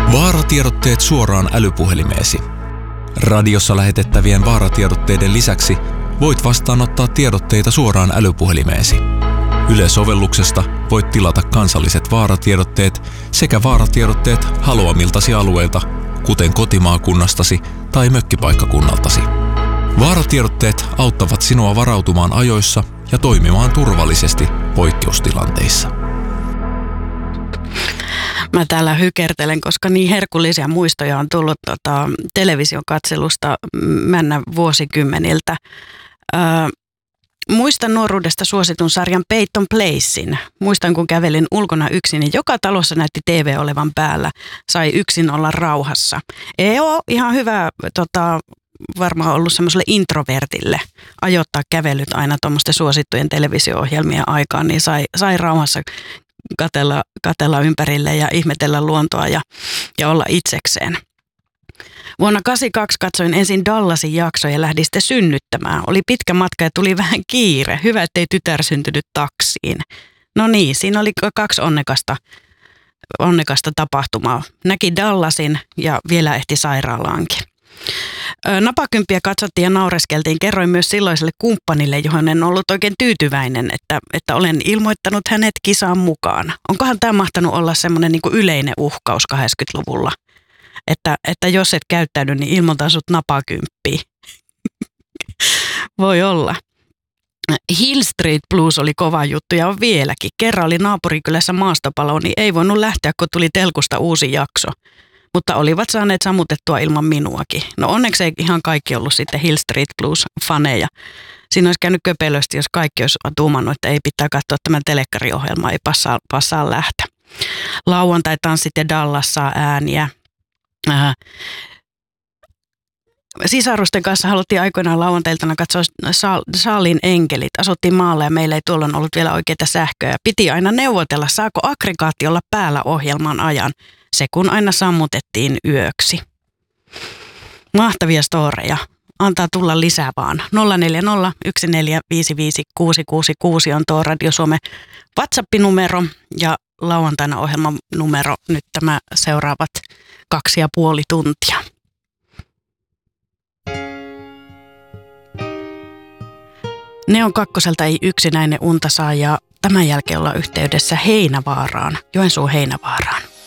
Vaaratiedotteet suoraan älypuhelimeesi. Radiossa lähetettävien vaaratiedotteiden lisäksi voit vastaanottaa tiedotteita suoraan älypuhelimeesi. Yle-sovelluksesta voit tilata kansalliset vaaratiedotteet sekä vaaratiedotteet haluamiltasi alueilta, kuten kotimaakunnastasi tai mökkipaikkakunnaltasi. Vaaratiedotteet auttavat sinua varautumaan ajoissa ja toimimaan turvallisesti poikkeustilanteissa. Mä täällä hykertelen, koska niin herkullisia muistoja on tullut televisiokatselusta mennä vuosikymmeniltä. Muistan nuoruudesta suositun sarjan Peyton Placen. Muistan, kun kävelin ulkona yksin, niin joka talossa näytti TV olevan päällä. Sai yksin olla rauhassa. Ei ole ihan hyvä varmaan ollut semmoiselle introvertille ajoittaa kävelyt aina tuommoisten suosittujen televisio-ohjelmien aikaan, niin sai rauhassa katella ympärille ja ihmetellä luontoa ja olla itsekseen. Vuonna 1982 katsoin ensin Dallasin jaksoa ja lähdin sitten synnyttämään. Oli pitkä matka ja tuli vähän kiire. Hyvä, ettei tytär syntynyt taksiin. No niin, siinä oli 2 onnekasta tapahtumaa. Näki Dallasin ja vielä ehti sairaalaankin. Napakymppiä katsottiin ja naureskeltiin. Kerroin myös silloiselle kumppanille, johon en ollut oikein tyytyväinen, että olen ilmoittanut hänet kisaan mukaan. Onkohan tämä mahtanut olla semmoinen niin kuin yleinen uhkaus 80-luvulla? Että jos et käyttäydy, niin ilmoitan sut napakymppiin. Voi olla. Hill Street Blues oli kova juttu ja on vieläkin. Kerran oli naapurikylässä maastopalo, niin ei voinut lähteä, kun tuli telkusta uusi jakso. Mutta olivat saaneet sammutettua ilman minuakin. No onneksi ei ihan kaikki ollut sitten Hill Street Blues-faneja. Siinä olisi käynyt köpelösti, jos kaikki olisi tuumannut, että ei pitää katsoa tämän telekkariohjelmaa, ei passaa lähteä. Lauantai-tanssit ja Dallas saa ääniä. Sisarusten kanssa haluttiin aikoinaan lauantailtana katsoa Saalin enkelit. Asuttiin maalla ja meillä ei tuolloin ollut vielä oikeita sähköä. Piti aina neuvotella, saako aggregaatti olla päällä ohjelman ajan. Se kun aina sammutettiin yöksi. Mahtavia storeja. Antaa tulla lisää vaan. 040 1455 666 on tuo Radio Suomen WhatsApp-numero ja lauantaina ohjelman numero nyt tämä seuraavat 2,5 tuntia. Neon kakkoselta ei yksinäinen unta saa ja tämän jälkeen ollaan yhteydessä Heinävaaraan, Joensuun Heinävaaraan.